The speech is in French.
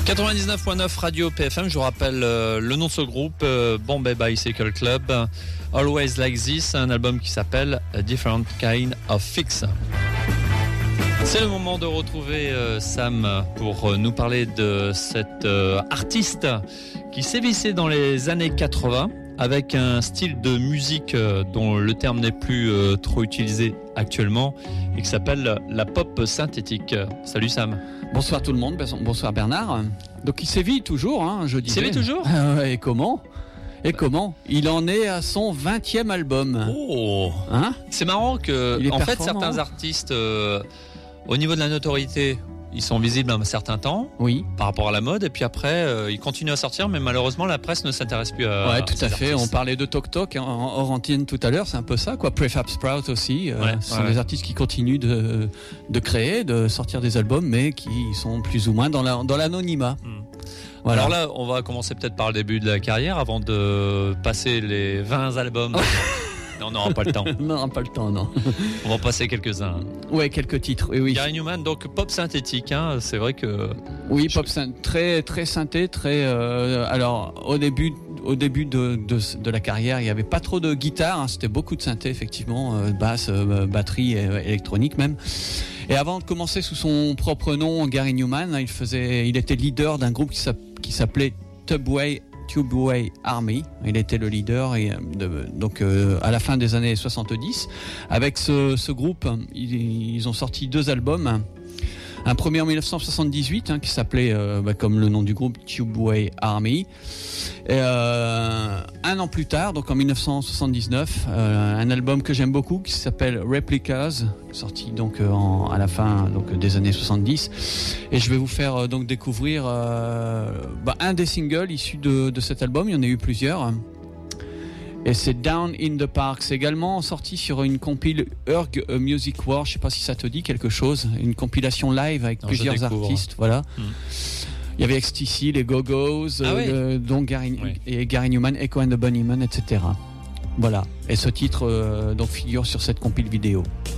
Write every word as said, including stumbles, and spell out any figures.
quatre-vingt-dix-neuf virgule neuf Radio P F M, je vous rappelle euh, le nom de ce groupe, euh, Bombay Bicycle Club, Always Like This, un album qui s'appelle A Different Kind of Fix. C'est le moment de retrouver euh, Sam pour euh, nous parler de cet euh, artiste qui sévissait dans les années quatre-vingts avec un style de musique euh, dont le terme n'est plus euh, trop utilisé actuellement et qui s'appelle la pop synthétique. Salut Sam. Bonsoir tout le monde, bonsoir Bernard. Donc il sévit toujours, hein, je disais. Il sévit toujours Et comment Et comment Il en est à son vingtième album. Oh hein C'est marrant que, en fait, certains artistes, euh, au niveau de la notoriété, ils sont visibles un certain temps, oui, par rapport à la mode, et puis après, euh, ils continuent à sortir, mais malheureusement, la presse ne s'intéresse plus à. Ouais, tout à fait. Artistes. On parlait de Tok Tok en, en Orantine tout à l'heure, c'est un peu ça, quoi. Prefab Sprout aussi. Euh, ouais, ce sont ouais. des artistes qui continuent de, de créer, de sortir des albums, mais qui sont plus ou moins dans, la, dans l'anonymat. Hmm. Voilà. Alors là, on va commencer peut-être par le début de la carrière avant de passer les vingt albums. Non, on n'aura pas le temps. On n'aura pas le temps, non. On va passer quelques-uns. Ouais, quelques titres. Oui, oui. Gary Numan, donc pop synthétique, hein, c'est vrai que. Oui, Je... pop synth, très très synthé, très. Euh, alors au début, au début de, de, de la carrière, il n'y avait pas trop de guitare, hein, c'était beaucoup de synthé effectivement, euh, basse, euh, batterie, et, euh, électronique même. Et avant de commencer sous son propre nom, Gary Numan, il faisait, il était leader d'un groupe qui s'appelait Tubeway. Tubeway Army, il était le leader et de, donc euh, à la fin des années soixante-dix. Avec ce, ce groupe, ils, ils ont sorti deux albums. Un premier en dix-neuf cent soixante-dix-huit hein, qui s'appelait, euh, bah, comme le nom du groupe, Tubeway Army. Et, euh, un an plus tard, donc en dix-neuf cent soixante-dix-neuf, euh, un album que j'aime beaucoup qui s'appelle Replicas, sorti donc euh, en, à la fin donc, des années soixante-dix. Et je vais vous faire euh, donc découvrir euh, bah, un des singles issus de, de cet album. Il y en a eu plusieurs. Et c'est Down in the Park. C'est également sorti sur une compile Urg Music War. Je ne sais pas si ça te dit quelque chose. Une compilation live avec non, plusieurs artistes. Voilà. Hmm. Il y avait X T C, les Go-Go's, ah euh, oui. dont Gary, oui. et Gary Numan, Echo and the Bunnymen, et cetera. Voilà. Et ce titre euh, donc figure sur cette compile vidéo.